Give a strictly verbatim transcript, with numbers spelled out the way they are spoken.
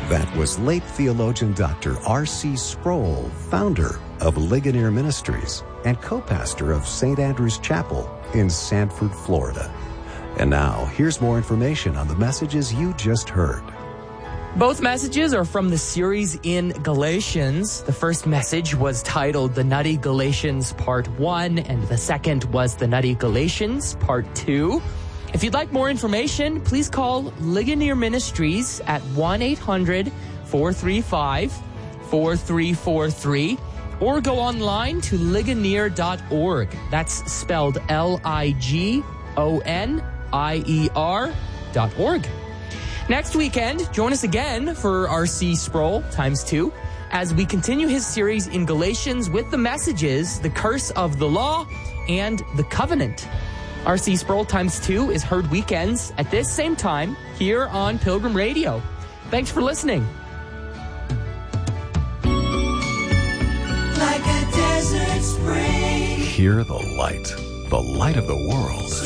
That was late theologian Doctor R C Sproul, founder of Ligonier Ministries and co-pastor of Saint Andrew's Chapel in Sanford, Florida. And now, here's more information on the messages you just heard. Both messages are from the series in Galatians. The first message was titled The Nutty Galatians Part one, and the second was The Nutty Galatians Part two. If you'd like more information, please call Ligonier Ministries at one eight hundred, four three five, four three four three or go online to ligonier dot org. That's spelled L I G O N I E R dot org. Next weekend, join us again for R C Sproul times two as we continue his series in Galatians with the messages, the curse of the law and the covenant. R C Sproul times two is heard weekends at this same time here on Pilgrim Radio. Thanks for listening. Like a desert spring. Hear the light, the light of the world.